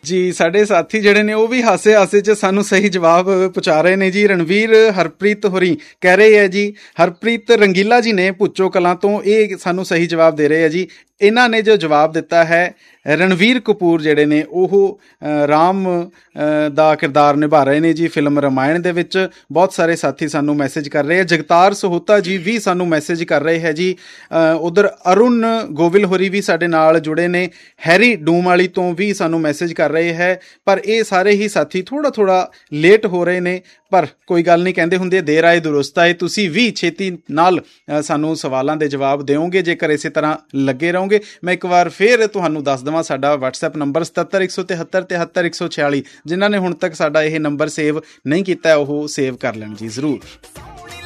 ਜੀ ਸਾਡੇ ਸਾਥੀ ਜਿਹੜੇ ਨੇ ਉਹ ਵੀ ਹਾਸੇ ਹਾਸੇ 'ਚ ਸਾਨੂੰ ਸਹੀ ਜਵਾਬ ਪਹੁੰਚਾ ਰਹੇ ਨੇ ਜੀ। ਰਣਵੀਰ ਹਰਪ੍ਰੀਤ ਹੋਰੀ ਕਹਿ ਰਹੇ ਹੈ ਜੀ, ਹਰਪ੍ਰੀਤ ਰੰਗੀਲਾ ਜੀ ਨੇ ਭੁੱਚੋ ਕਲਾਂ ਤੋਂ, ਇਹ ਸਾਨੂੰ ਸਹੀ ਜਵਾਬ ਦੇ ਰਹੇ ਹੈ ਜੀ। ਇਹਨਾਂ ਨੇ ਜੋ ਜਵਾਬ ਦਿੱਤਾ ਹੈ, ਰਣਵੀਰ ਕਪੂਰ ਜਿਹੜੇ ਨੇ ਉਹ ਰਾਮ ਦਾ ਕਿਰਦਾਰ ਨਿਭਾ ਰਹੇ ਨੇ ਜੀ ਫਿਲਮ ਰਾਮਾਇਣ ਦੇ ਵਿੱਚ। ਬਹੁਤ ਸਾਰੇ ਸਾਥੀ ਸਾਨੂੰ ਮੈਸੇਜ ਕਰ ਰਹੇ ਹੈ। ਜਗਤਾਰ ਸਹੋਤਾ ਜੀ ਵੀ ਸਾਨੂੰ ਮੈਸੇਜ ਕਰ ਰਹੇ ਹੈ ਜੀ। ਉੱਧਰ ਅਰੁਣ ਗੋਵਿਲ ਹੋਰੀ ਵੀ ਸਾਡੇ ਨਾਲ ਜੁੜੇ ਨੇ। ਹੈਰੀ ਡੂਮ ਵਾਲੀ ਤੋਂ ਵੀ ਸਾਨੂੰ ਮੈਸੇਜ ਕਰ ਰਹੇ ਹੈ। ਪਰ ਇਹ ਸਾਰੇ ਹੀ ਸਾਥੀ ਥੋੜ੍ਹਾ ਲੇਟ ਹੋ ਰਹੇ ਨੇ, ਪਰ ਕੋਈ ਗੱਲ ਨਹੀਂ, ਕਹਿੰਦੇ ਹੁੰਦੇ ਦੇਰ ਆਏ ਦੁਰੁਸਤ ਆਏ। ਤੁਸੀਂ ਵੀ ਛੇਤੀ ਨਾਲ ਸਾਨੂੰ ਸਵਾਲਾਂ ਦੇ ਜਵਾਬ ਦਿਓਗੇ ਜੇਕਰ ਇਸੇ ਤਰ੍ਹਾਂ ਲੱਗੇ ਰਹੋਗੇ। ਮੈਂ ਇੱਕ ਵਾਰ ਫਿਰ ਤੁਹਾਨੂੰ ਦੱਸ ਦੇਵਾਂ, ਸਾਡਾ WhatsApp ਨੰਬਰ 77 173 73 146। ਜਿਨ੍ਹਾਂ ਨੇ ਹੁਣ ਤੱਕ ਸਾਡਾ ਇਹ ਨੰਬਰ ਸੇਵ ਨਹੀਂ ਕੀਤਾ ਉਹ ਸੇਵ ਕਰ ਲੈਣ ਜੀ ਜ਼ਰੂਰ।